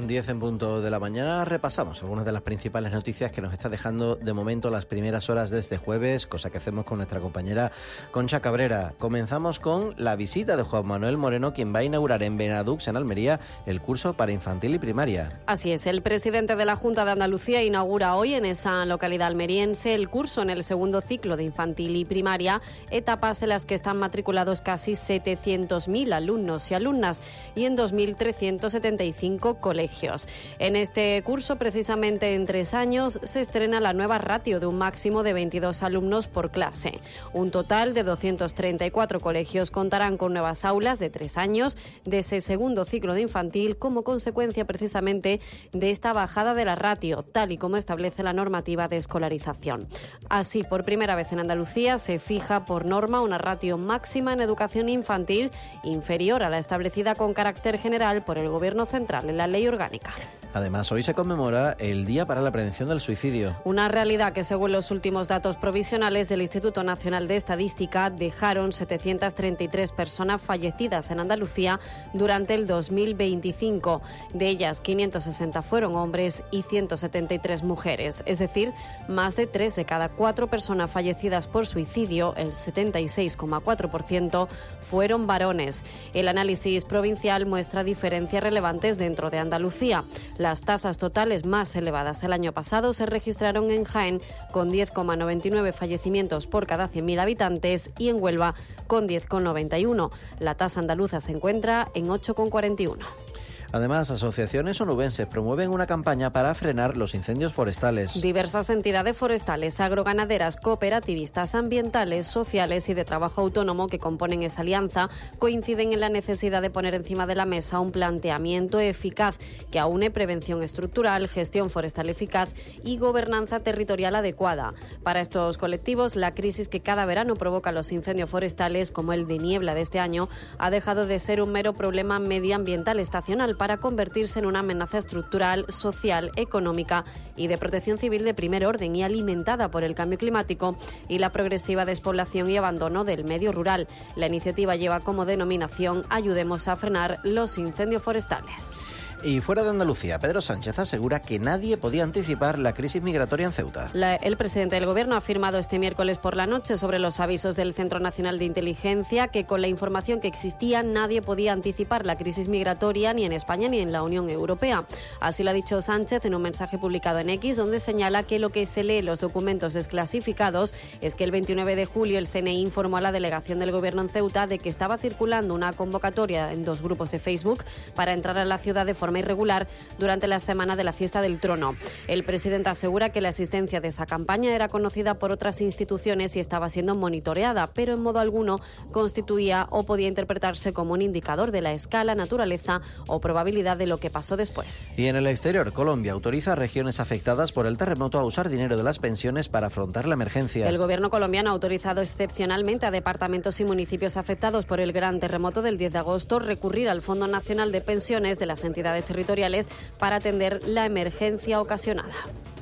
10 en punto de la mañana. Repasamos algunas de las principales noticias que nos está dejando de momento las primeras horas de este jueves, cosa que hacemos con nuestra compañera Concha Cabrera. Comenzamos con la visita de Juan Manuel Moreno, quien va a inaugurar en Benadux, en Almería, el curso para infantil y primaria. Así es, el presidente de la Junta de Andalucía inaugura hoy en esa localidad almeriense el curso en el segundo ciclo de infantil y primaria, etapas en las que están matriculados casi 700.000 alumnos y alumnas y en 2.375 colegios. En este curso, precisamente en 3 años, se estrena la nueva ratio de un máximo de 22 alumnos por clase. Un total de 234 colegios contarán con nuevas aulas de 3 años de ese segundo ciclo de infantil como consecuencia precisamente de esta bajada de la ratio, tal y como establece la normativa de escolarización. Así, por primera vez en Andalucía se fija por norma una ratio máxima en educación infantil inferior a la establecida con carácter general por el Gobierno central en la Ley Orgánica. Además, hoy se conmemora el Día para la Prevención del Suicidio. Una realidad que, según los últimos datos provisionales del Instituto Nacional de Estadística, dejaron 733 personas fallecidas en Andalucía durante el 2025. De ellas, 560 fueron hombres y 173 mujeres. Es decir, más de 3 de cada 4 personas fallecidas por suicidio, el 76,4%, fueron varones. El análisis provincial muestra diferencias relevantes dentro de Andalucía. Las tasas totales más elevadas el año pasado se registraron en Jaén, con 10,99 fallecimientos por cada 100.000 habitantes, y en Huelva, con 10,91. La tasa andaluza se encuentra en 8,41. Además, asociaciones onubenses promueven una campaña para frenar los incendios forestales. Diversas entidades forestales, agroganaderas, cooperativistas, ambientales, sociales y de trabajo autónomo que componen esa alianza coinciden en la necesidad de poner encima de la mesa un planteamiento eficaz que aúne prevención estructural, gestión forestal eficaz y gobernanza territorial adecuada. Para estos colectivos, la crisis que cada verano provoca los incendios forestales, como el de Niebla de este año, ha dejado de ser un mero problema medioambiental estacional para convertirse en una amenaza estructural, social, económica y de protección civil de primer orden, y alimentada por el cambio climático y la progresiva despoblación y abandono del medio rural. La iniciativa lleva como denominación Ayudemos a frenar los incendios forestales. Y fuera de Andalucía, Pedro Sánchez asegura que nadie podía anticipar la crisis migratoria en Ceuta. El presidente del Gobierno ha afirmado este miércoles por la noche sobre los avisos del Centro Nacional de Inteligencia que con la información que existía nadie podía anticipar la crisis migratoria ni en España ni en la Unión Europea. Así lo ha dicho Sánchez en un mensaje publicado en X, donde señala que lo que se lee en los documentos desclasificados es que el 29 de julio el CNI informó a la delegación del Gobierno en Ceuta de que estaba circulando una convocatoria en 2 grupos de Facebook para entrar a la ciudad de forma irregular durante la semana de la Fiesta del Trono. El presidente asegura que la existencia de esa campaña era conocida por otras instituciones y estaba siendo monitoreada, pero en modo alguno constituía o podía interpretarse como un indicador de la escala, naturaleza o probabilidad de lo que pasó después. Y en el exterior, Colombia autoriza a regiones afectadas por el terremoto a usar dinero de las pensiones para afrontar la emergencia. El gobierno colombiano ha autorizado excepcionalmente a departamentos y municipios afectados por el gran terremoto del 10 de agosto recurrir al Fondo Nacional de Pensiones de las entidades territoriales para atender la emergencia ocasionada.